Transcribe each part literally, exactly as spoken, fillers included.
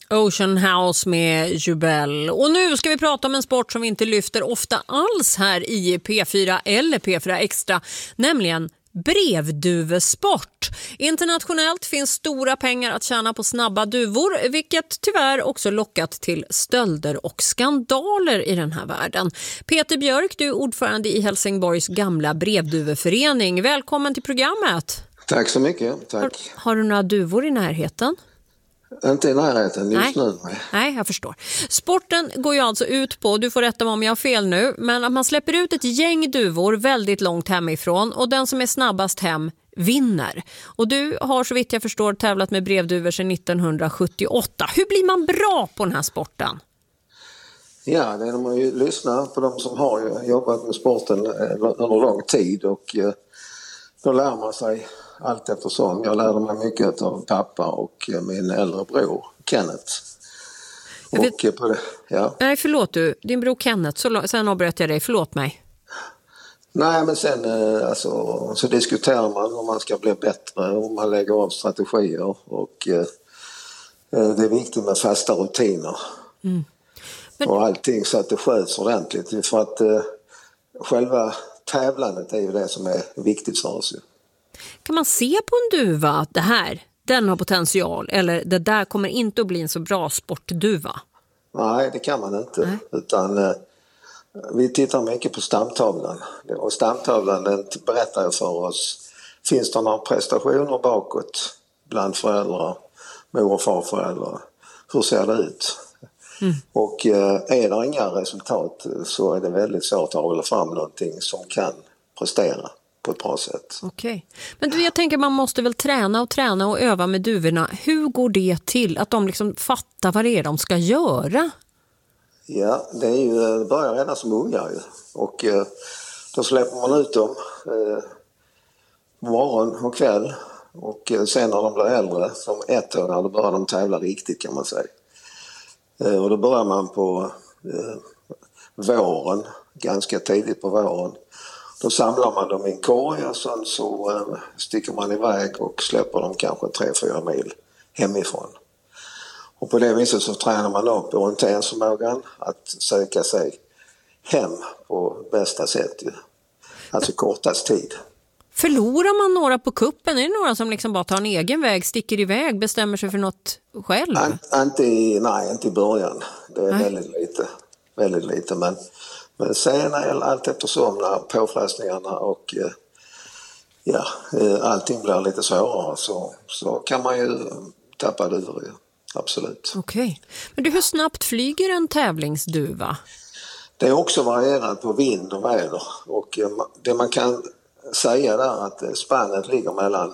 Ocean House med Jubel. Och nu ska vi prata om en sport som vi inte lyfter ofta alls här i P fyra eller P fyra Extra, nämligen brevduvesport. Internationellt finns stora pengar att tjäna på snabba duvor, vilket tyvärr också lockat till stölder och skandaler i den här världen. Peter Björk, du är ordförande i Helsingborgs gamla brevduveförening. Välkommen till programmet. Tack så mycket, tack. Har, har du några duvor i närheten? Inte i närheten just Nej. nu. Nej. Nej, jag förstår. Sporten går ju alltså ut på, du får rätta mig om jag har fel nu, men att man släpper ut ett gäng duvor väldigt långt hemifrån och den som är snabbast hem vinner. Och du har så vitt jag förstår tävlat med brevduvor sedan nittonhundrasjuttioåtta. Hur blir man bra på den här sporten? Ja, det är när man ju lyssnar på de som har jobbat med sporten under lång tid och då lär man sig allt eftersom. Jag lärde mig mycket av pappa och min äldre bror Kenneth. Jag vet... och på det, ja. Nej, förlåt du. Din bror Kenneth, så, sen avbröt jag dig. Förlåt mig. Nej, men sen alltså, så diskuterar man om man ska bli bättre, om man lägger av strategier och eh, det är viktigt med fasta rutiner. Mm. Men... och allting så att det sköts ordentligt. För att eh, själva tävlandet är ju det som är viktigt för oss. Kan man se på en duva att det här, den har potential, eller det där kommer inte att bli en så bra sportduva? Nej, det kan man inte. Nej. Utan eh, vi tittar mycket på stamtavlan. Och stamtavlan den berättar för oss, finns det några prestationer bakåt bland föräldrar, mor- och farföräldrar? Hur ser det ut? Mm. Och eh, är det inga resultat så är det väldigt svårt att hålla fram någonting som kan prestera på ett bra sätt. Okej. Men du, jag tänker man måste väl träna och träna och öva med duvorna. Hur går det till att de liksom fattar vad det är de ska göra? Ja, det är ju, det börjar redan som ungar ju. Och eh, då släpper man ut dem eh, morgon och kväll. Och eh, sen när de blir äldre, som ettåringar, då börjar de tävla riktigt kan man säga. Eh, och då börjar man på eh, våren, ganska tidigt på våren. Då samlar man dem i en korg och sen så eh, sticker man iväg och släpper dem kanske tre fyra mil hemifrån. Och på det viset så tränar man upp orienteringsförmågan att söka sig hem på bästa sätt. Alltså kortast tid. Förlorar man några på kuppen? Är det några som liksom bara tar en egen väg, sticker iväg, bestämmer sig för något själv? An- inte i, nej, inte i början. Det är nej. väldigt lite. Väldigt lite. Men, men sen allt eftersom när påfrestningarna och ja, allting blir lite svårare så, så kan man ju tappa duvor. Absolut. Okej. Okay. Men du, hur snabbt flyger en tävlingsduva? Det är också varierat på vind och väder. Och det man kan säga där att spannet ligger mellan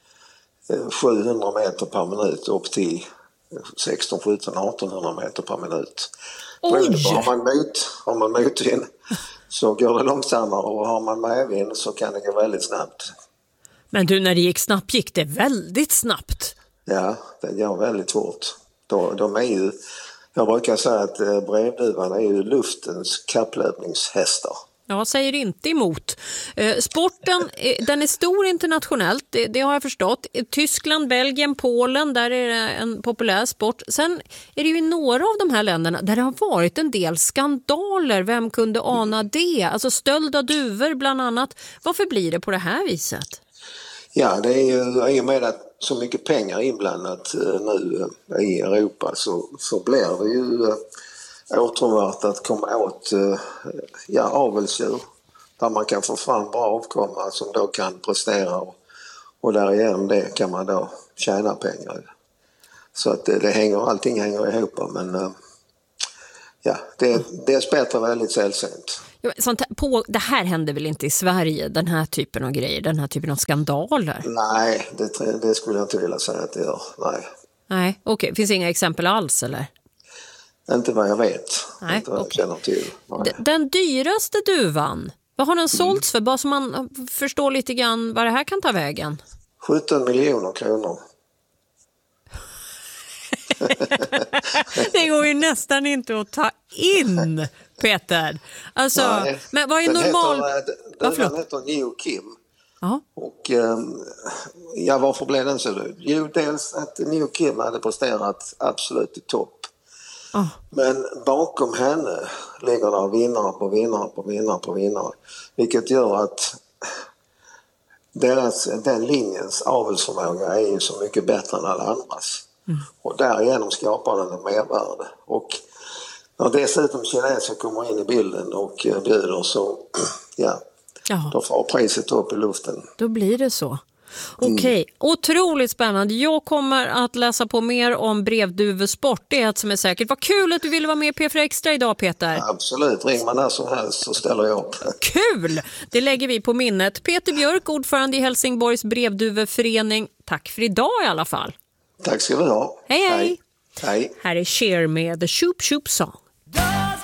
sjuhundra meter per minut upp till sexton, sjutton, artonhundra meter per minut. Oj! Har man mot, har man motvind så går det långsammare och har man medvind så kan det gå väldigt snabbt. Men du, när det gick snabbt gick det väldigt snabbt. Ja, det går väldigt fort. De, de är ju, jag brukar säga att brevduvan är ju luftens kapplöpningshästar. Jag säger inte emot. Eh, sporten, den är stor internationellt, det, det har jag förstått. Tyskland, Belgien, Polen, där är det en populär sport. Sen är det ju i några av de här länderna där det har varit en del skandaler. Vem kunde ana det? Alltså stöld av duvor bland annat. Varför blir det på det här viset? Ja, det är ju i och med att så mycket pengar inblandat nu i Europa så, så blir det ju åtråvärt att komma åt ja, avelsdjur där man kan få fram bra avkomma som då kan prestera och, och därigenom det kan man då tjäna pengar. Så att det, det hänger, allting hänger ihop men ja, det, det är bättre väldigt sällsynt. Sånt här, på, det här händer väl inte i Sverige, den här typen av grejer, den här typen av skandaler? Nej, det, det skulle jag inte vilja säga att det gör, nej. Nej, okej. Okay. Finns inga exempel alls eller? Inte vad jag vet. Nej, inte vad jag okay. känner till. Nej. Den dyraste duvan, vad har den sålts för? Bara så man förstår lite grann vad det här kan ta vägen. sjutton miljoner kronor. Det går ju nästan inte att ta in, Peter. Alltså, nej, men vad är den normal... Heter, den, den heter Neo Kim. Ja. Och eh, ja, varför blev den så dyr? Jo, dels att New Kim hade presterat absolut i topp. Ja. Men bakom henne ligger där vinnare på vinnare på vinnare på vinnare. Vilket gör att deras, den linjens avelsförmåga är ju så mycket bättre än alla andras. Mm. Och därigenom skapar den en mervärde. Och när dessutom kineser kommer in i bilden och bjuder så, ja, ja. då får priset upp i luften. Då blir det så. Okej, okay. mm. Otroligt spännande. Jag kommer att läsa på mer om brevduvesport. Det är ett som är säkert. Vad kul att du ville vara med i P fyra Extra idag, Peter. Absolut, ring man när som helst så ställer jag upp. Kul! Det lägger vi på minnet. Peter Björk, ordförande i Helsingborgs brevduveförening. Tack för idag i alla fall. Tack ska du ha. Hej, hej. Hej. Här är Cher med The Shoop Shoop Song.